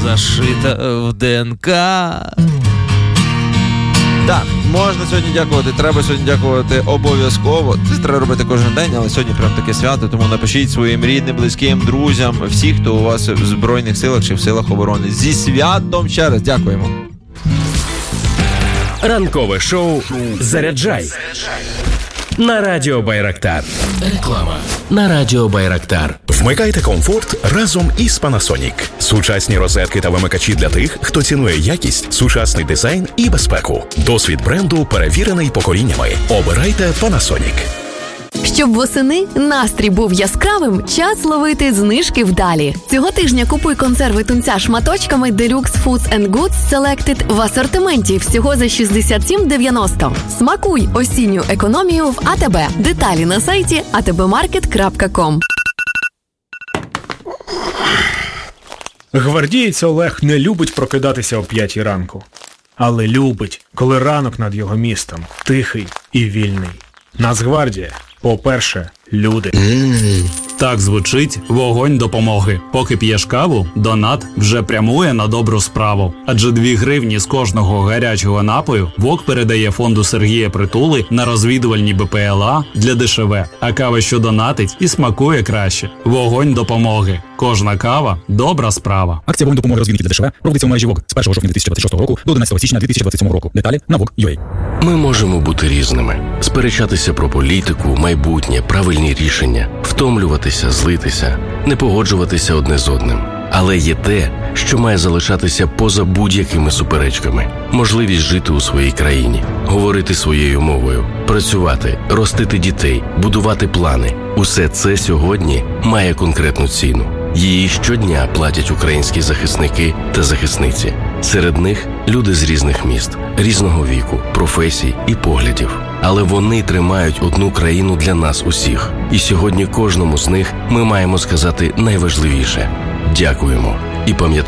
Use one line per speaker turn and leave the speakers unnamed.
зашита в ДНК.
Так, можна сьогодні дякувати, треба сьогодні дякувати обов'язково. Це треба робити кожен день, але сьогодні прям таке свято, тому напишіть своїм рідним, близьким, друзям, всіх, хто у вас в Збройних силах чи в силах оборони. Зі святом ще раз дякуємо.
Ранкове шоу «Заряджай» на Радіо Байрактар.
Реклама на Радіо Байрактар.
Вмикайте комфорт разом із Panasonic. Сучасні розетки та вимикачі для тих, хто цінує якість, сучасний дизайн і безпеку. Досвід бренду перевірений поколіннями. Обирайте Panasonic.
Щоб восени настрій був яскравим, час ловити знижки вдалі. Цього тижня купуй консерви тунця шматочками Deluxe Foods and Goods Selected в асортименті всього за 67,90. Смакуй осінню економію в АТБ. Деталі на сайті atbmarket.com.
Гвардієць Олег не любить прокидатися о 5 ранку. Але любить, коли ранок над його містом тихий і вільний. Нацгвардія, по-перше, люди.
Так звучить вогонь допомоги. Поки п'єш каву, донат вже прямує на добру справу. Адже 2 гривні з кожного гарячого напою ВОК передає фонду Сергія Притули на розвідувальні БПЛА для ДШВ. А кава, що донатить, і смакує краще. Вогонь допомоги. Кожна кава – добра справа.
Акція «Вогонь допомоги розвідників для ДШВ» проводиться у мережі ВОК з 1 жовтня 2026 року до 11 січня 2027 року. Деталі на VOK.UA.
Ми можемо бути різними. Сперечатися про політику, майбутнє, правильні рішення, втомлюватися, злитися, не погоджуватися одне з одним. Але є те, що має залишатися поза будь-якими суперечками. Можливість жити у своїй країні, говорити своєю мовою, працювати, ростити дітей, будувати плани. Усе це сьогодні має конкретну ціну. Її щодня платять українські захисники та захисниці. Серед них люди з різних міст, різного віку, професій і поглядів. Але вони тримають одну країну для нас усіх. І сьогодні кожному з них ми маємо сказати найважливіше – дякуємо. І пам'ятаємо,